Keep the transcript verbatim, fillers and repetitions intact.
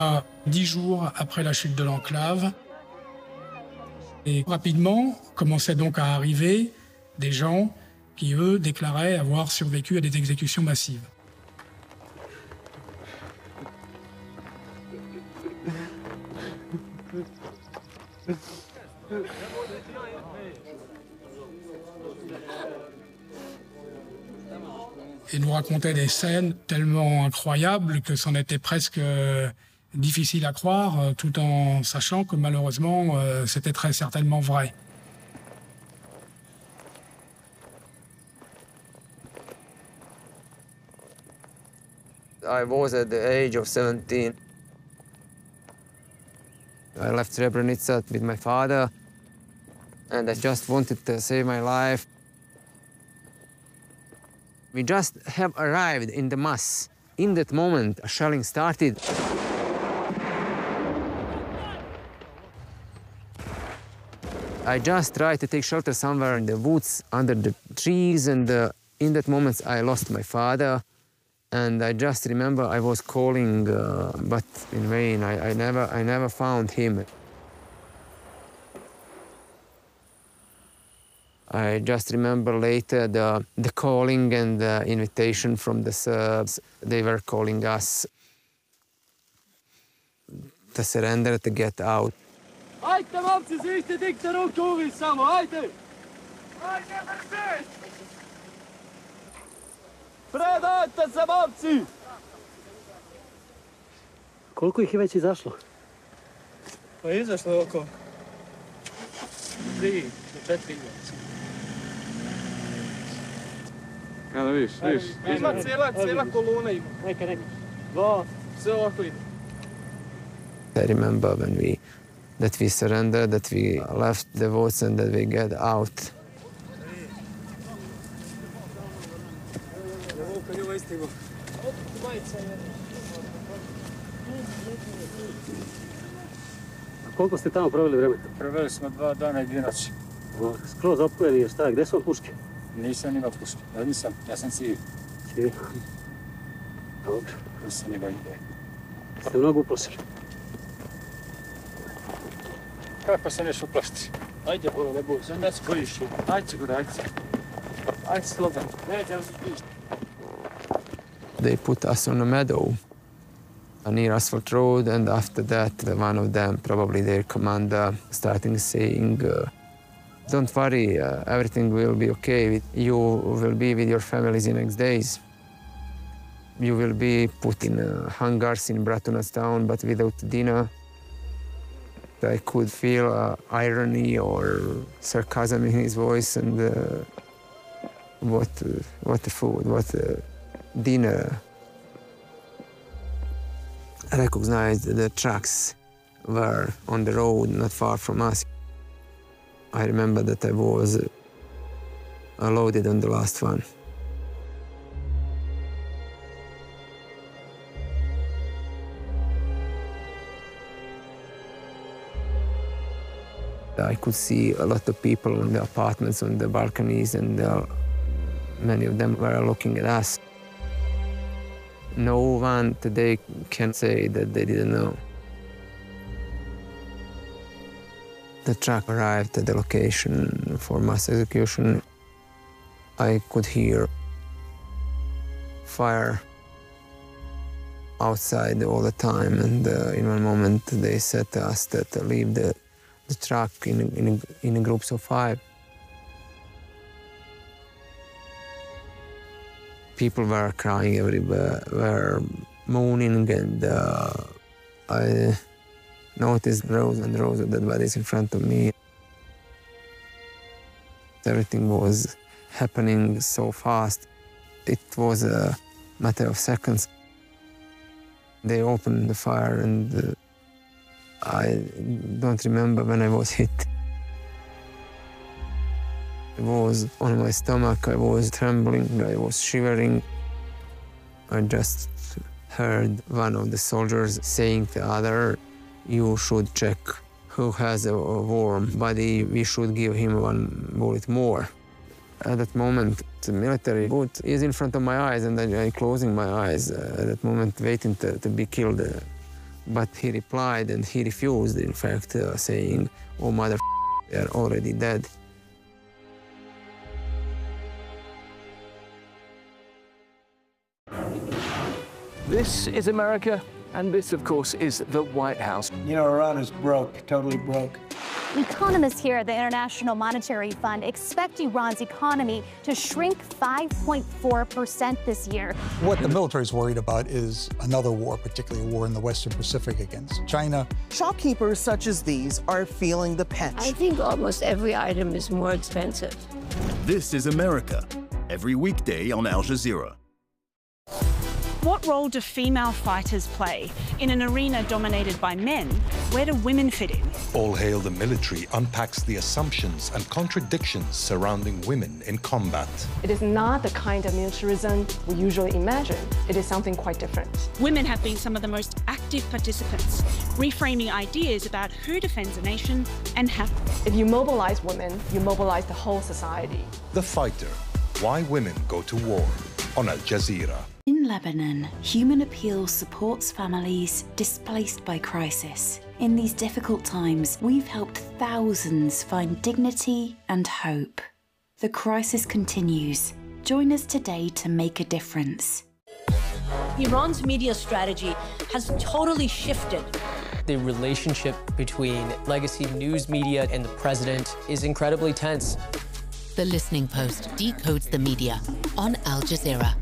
À dix jours après la chute de l'enclave. Et rapidement commençaient donc à arriver des gens qui, eux, déclaraient avoir survécu à des exécutions massives. Et nous racontaient des scènes tellement incroyables que c'en était presque difficile à croire, tout en sachant que malheureusement, c'était très certainement vrai. I was at the age of seventeen. I left Srebrenica with my father, and I just wanted to save my life. We just have arrived in the mass. In that moment, a shelling started. I just tried to take shelter somewhere in the woods, under the trees, and uh, in that moment, I lost my father. And I just remember I was calling, uh, but in vain. I, I, never, I never found him. I just remember later the, the calling and the invitation from the Serbs. They were calling us to surrender, to get out. Ajde, momci, zvište, dignite ruku uvis samo, ajde! Ajde, brže! Predajte se, momci! Koliko ih je već izašlo? Pa izašlo je oko tri do četiri. Kada vidiš, vidiš. Ima cijela, cijela kolona ima. Neka, neka. Dva, sve ovako ide. I remember when we, that we surrendered, that we left the woods and that we get out. A koliko ste tamo proveli vremena? Proveli smo dva dana i dvije noći. Skroz opojeni je šta, gde su vam puške? Nisam imao puške, ja nisam, ja sam civ. Civi. Dobro. Nisam imao ideje. Ste mnogo uplašili? Kako se neš uplašiti? Ajde, bolo, ne boj, sam ne se bojiš. Ajde, gore, ajde. Ajde, slogan. Neće vam se pišti. They put us on a meadow near Asphalt Road, and after that, one of them, probably their commander, starting saying, uh, don't worry, uh, everything will be okay. You will be with your families in the next days. You will be put in uh, hangars in Bratunac town, but without dinner. I could feel uh, irony or sarcasm in his voice, and uh, what, uh, what the food, what uh, dinner. I recognized the trucks were on the road not far from us. I remember that I was uh, loaded on the last one. I could see a lot of people in the apartments on the balconies, and uh, many of them were looking at us. No one today can say that they didn't know. The truck arrived at the location for mass execution. I could hear fire outside all the time, and uh, in one moment they said to us that uh, leave the, the truck in, in, in groups of five. People were crying everywhere, were moaning, and uh, I noticed rows and rows of dead bodies in front of me. Everything was happening so fast. It was a matter of seconds. They opened the fire, and uh, I don't remember when I was hit. I was on my stomach, I was trembling, I was shivering. I just heard one of the soldiers saying to the other, you should check who has a warm body, we should give him one bullet more. At that moment, the military boat is in front of my eyes, and I'm closing my eyes uh, at that moment, waiting to, to be killed. Uh, But he replied and he refused, in fact, uh, saying, oh, mother, they are already dead. This is America, and this, of course, is the White House. You know, Iran is broke, totally broke. Economists here at the International Monetary Fund expect Iran's economy to shrink five point four percent this year. What the military is worried about is another war, particularly a war in the Western Pacific against China. Shopkeepers such as these are feeling the pinch. I think almost every item is more expensive. This is America, every weekday on Al Jazeera. What role do female fighters play in an arena dominated by men? Where do women fit in? All Hail the Military unpacks the assumptions and contradictions surrounding women in combat. It is not the kind of militarism we usually imagine. It is something quite different. Women have been some of the most active participants, reframing ideas about who defends a nation and how. If you mobilize women, you mobilize the whole society. The Fighter, Why Women Go to War, on Al Jazeera. In Lebanon, Human Appeal supports families displaced by crisis. In these difficult times, we've helped thousands find dignity and hope. The crisis continues. Join us today to make a difference. Iran's media strategy has totally shifted. The relationship between legacy news media and the president is incredibly tense. The Listening Post decodes the media on Al Jazeera.